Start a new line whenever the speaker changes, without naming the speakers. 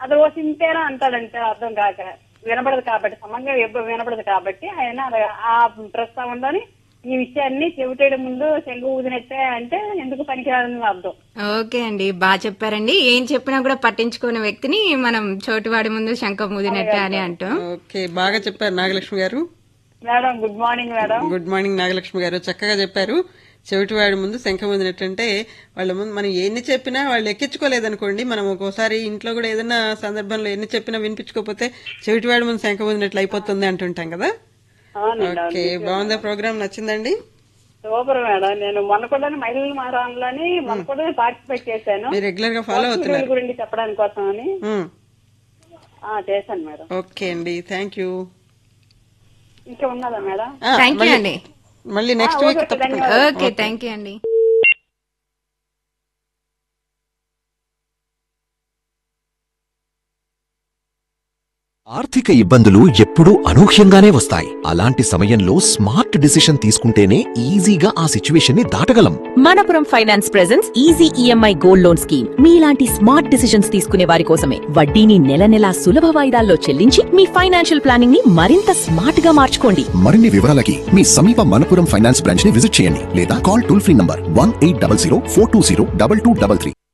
అది ఓ సింతేనా అంటాడంటే అర్థం కాక, వినపడదు కాబట్టి, సమంగా వినపడదు కాబట్టి ఆయన ఆ ప్రస్తావనలోని ఈ విషయాన్ని చెవిటేయడం ముందు శంకు ఊదినట్టే అంటే ఎందుకు పనికిరాదని అర్థం.
ఓకే అండి, బాగా చెప్పారండి. ఏం చెప్పినా కూడా పట్టించుకునే వ్యక్తిని మనం చోటువాడి ముందు శంఖం ముదినట్టే అని అంటాం.
ఓకే, బాగా చెప్పారు నాగలక్ష్మి గారు.
Madam good morning madam.
Good morning Nagalakshmi గారు, చక్కగా చెప్పారు. చెవిటివాడి ముందు శంఖం వదినట్టంటే వాళ్ళ ముందు మనం ఎన్ని చెప్పినా వాళ్ళు ఎక్కించుకోలేదనుకోండి, మనం ఒక్కోసారి ఇంట్లో కూడా ఏదైనా సందర్భంలో ఎన్ని చెప్పినా వినిపించుకోకపోతే చెవిటివాడి ముందు శంఖం వదినట్లు అయిపోతుంది అంటుంటాం కదా. ఓకే, బాగుందా ప్రోగ్రామ్, నచ్చిందండి?
Super madam. నేను మొన్న కూడా మహిళల మారాలని మొన్న కూడా పార్టిసిపేట్ చేశాను.
మీరు రెగ్యులర్ గా ఫాలో అవుతున్నారు
గురించి చెప్పడానికి కోసం అని చేశాను మేడం.
ఓకే అండి, థ్యాంక్ యూ.
ఇంకా ఉన్నదా మేడం?
థ్యాంక్ యూ అండి.
మళ్ళీ next week
okay, thank you అండి.
ఆర్థిక ఇబ్బందులు ఎప్పుడూ అనూహ్యంగానే వస్తాయి. అలాంటి సమయంలో స్మార్ట్ డిసిషన్ తీసుకుంటేనే ఈజీగా ఆ సిచ్యువేషన్ ని దాటగలం.
Manappuram finance presents easy EMI gold loan scheme. మీలాంటి స్మార్ట్ డిసిషన్స్ తీసుకునే వారి కోసమే. వడ్డీని నెల నెలా సులభ వాయిదాల్లో చెల్లించి మీ ఫైనాన్షియల్ ప్లానింగ్ ని మరింత స్మార్ట్ గా మార్చుకోండి.
మరిన్ని వివరాలకి మీ సమీప మనపురం ఫైనాన్స్ బ్రాంచ్ ని విజిట్ చేయండి లేదా కాల్ టోల్ ఫ్రీ నంబర్ 1800 420 2233.